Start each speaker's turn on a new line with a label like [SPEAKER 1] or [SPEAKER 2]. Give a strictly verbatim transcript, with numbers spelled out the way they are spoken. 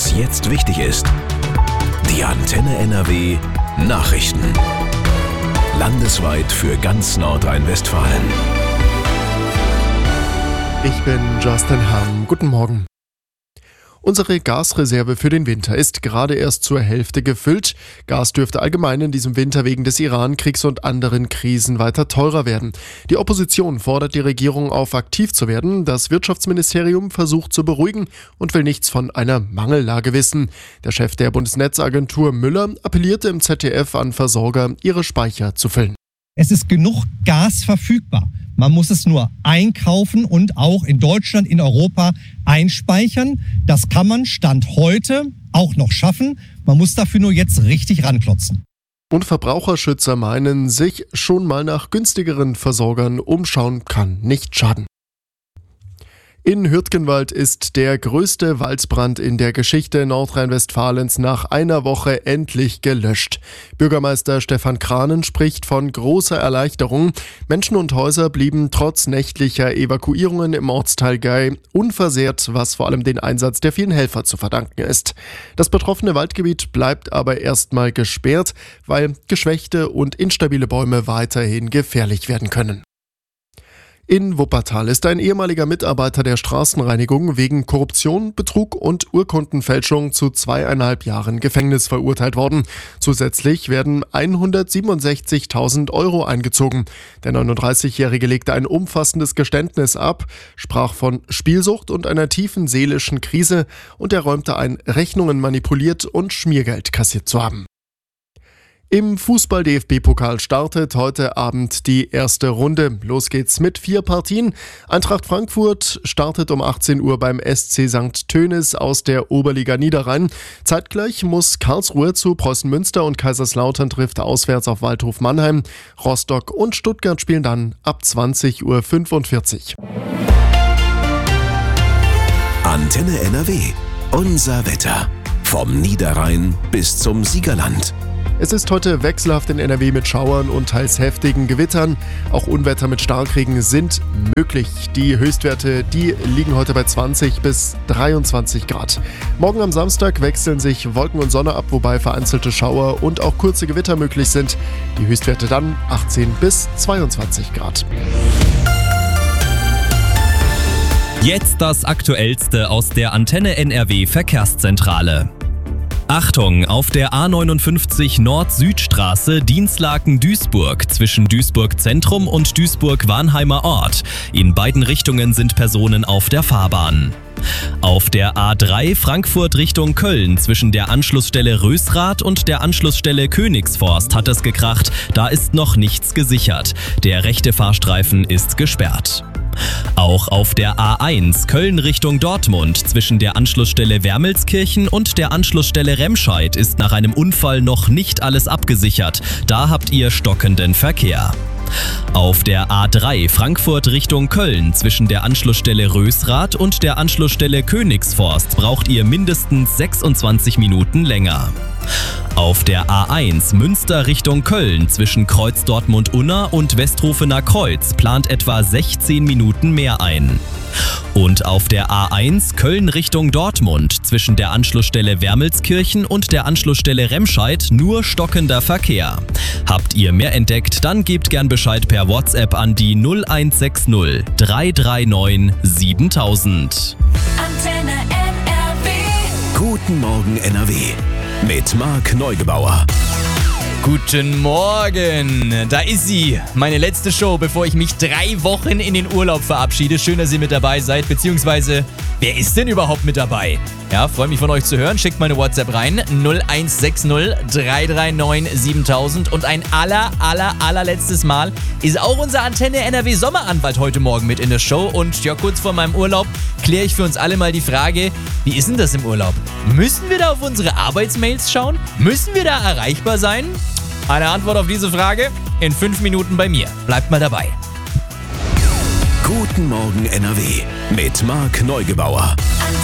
[SPEAKER 1] Was jetzt wichtig ist. Die Antenne N R W Nachrichten. Landesweit für ganz Nordrhein-Westfalen.
[SPEAKER 2] Ich bin Justin Hamm. Guten Morgen. Unsere Gasreserve für den Winter ist gerade erst zur Hälfte gefüllt. Gas dürfte allgemein in diesem Winter wegen des Iran-Kriegs und anderen Krisen weiter teurer werden. Die Opposition fordert die Regierung auf, aktiv zu werden. Das Wirtschaftsministerium versucht zu beruhigen und will nichts von einer Mangellage wissen. Der Chef der Bundesnetzagentur Müller appellierte im Z D F an Versorger, ihre Speicher zu füllen.
[SPEAKER 3] Es ist genug Gas verfügbar. Man muss es nur einkaufen und auch in Deutschland, in Europa einspeichern. Das kann man Stand heute auch noch schaffen. Man muss dafür nur jetzt richtig ranklotzen.
[SPEAKER 2] Und Verbraucherschützer meinen, sich schon mal nach günstigeren Versorgern umschauen kann nicht schaden. In Hürtgenwald ist der größte Waldbrand in der Geschichte Nordrhein-Westfalens nach einer Woche endlich gelöscht. Bürgermeister Stefan Kranen spricht von großer Erleichterung. Menschen und Häuser blieben trotz nächtlicher Evakuierungen im Ortsteil Gey unversehrt, was vor allem den Einsatz der vielen Helfer zu verdanken ist. Das betroffene Waldgebiet bleibt aber erstmal gesperrt, weil geschwächte und instabile Bäume weiterhin gefährlich werden können. In Wuppertal ist ein ehemaliger Mitarbeiter der Straßenreinigung wegen Korruption, Betrug und Urkundenfälschung zu zweieinhalb Jahren Gefängnis verurteilt worden. Zusätzlich werden hundertsiebenundsechzigtausend Euro eingezogen. Der neununddreißigjährige legte ein umfassendes Geständnis ab, sprach von Spielsucht und einer tiefen seelischen Krise und er räumte ein, Rechnungen manipuliert und Schmiergeld kassiert zu haben. Im Fußball-D F B-Pokal startet heute Abend die erste Runde. Los geht's mit vier Partien. Eintracht Frankfurt startet um achtzehn Uhr beim S C Sankt Tönis aus der Oberliga Niederrhein. Zeitgleich muss Karlsruhe zu Preußen Münster und Kaiserslautern trifft auswärts auf Waldhof Mannheim. Rostock und Stuttgart spielen dann ab zwanzig Uhr fünfundvierzig.
[SPEAKER 1] Antenne N R W. Unser Wetter. Vom Niederrhein bis zum Siegerland.
[SPEAKER 2] Es ist heute wechselhaft in N R W mit Schauern und teils heftigen Gewittern. Auch Unwetter mit Starkregen sind möglich. Die Höchstwerte, die liegen heute bei zwanzig bis dreiundzwanzig Grad. Morgen am Samstag wechseln sich Wolken und Sonne ab, wobei vereinzelte Schauer und auch kurze Gewitter möglich sind. Die Höchstwerte dann achtzehn bis zweiundzwanzig Grad.
[SPEAKER 4] Jetzt das Aktuellste aus der Antenne N R W Verkehrszentrale. Achtung, auf der A neunundfünfzig Nord-Süd-Straße Dinslaken-Duisburg zwischen Duisburg Zentrum und Duisburg-Warnheimer Ort. In beiden Richtungen sind Personen auf der Fahrbahn. Auf der A drei Frankfurt Richtung Köln zwischen der Anschlussstelle Rösrath und der Anschlussstelle Königsforst hat es gekracht. Da ist noch nichts gesichert. Der rechte Fahrstreifen ist gesperrt. Auch auf der A eins Köln Richtung Dortmund zwischen der Anschlussstelle Wermelskirchen und der Anschlussstelle Remscheid ist nach einem Unfall noch nicht alles abgesichert. Da habt ihr stockenden Verkehr. Auf der A drei Frankfurt Richtung Köln zwischen der Anschlussstelle Rösrath und der Anschlussstelle Königsforst braucht ihr mindestens sechsundzwanzig Minuten länger. Auf der A eins Münster Richtung Köln zwischen Kreuz Dortmund-Unna und Westrufener Kreuz plant etwa sechzehn Minuten mehr ein. Und auf der A eins Köln Richtung Dortmund zwischen der Anschlussstelle Wermelskirchen und der Anschlussstelle Remscheid nur stockender Verkehr. Habt ihr mehr entdeckt, dann gebt gern Bescheid per WhatsApp an die null eins sechs null drei drei neun siebentausend.
[SPEAKER 5] Antenne N R W.
[SPEAKER 1] Guten Morgen N R W. Mit Marc Neugebauer.
[SPEAKER 6] Guten Morgen, da ist sie, meine letzte Show, bevor ich mich drei Wochen in den Urlaub verabschiede. Schön, dass ihr mit dabei seid, beziehungsweise, wer ist denn überhaupt mit dabei? Ja, freue mich von euch zu hören, schickt meine WhatsApp rein, null eins sechs null drei drei neun siebentausend und ein aller, aller, allerletztes Mal ist auch unser Antenne N R W Sommeranwalt heute Morgen mit in der Show und ja, kurz vor meinem Urlaub kläre ich für uns alle mal die Frage, wie ist denn das im Urlaub? Müssen wir da auf unsere Arbeitsmails schauen? Müssen wir da erreichbar sein? Eine Antwort auf diese Frage in fünf Minuten bei mir. Bleibt mal dabei.
[SPEAKER 1] Guten Morgen N R W mit Marc Neugebauer.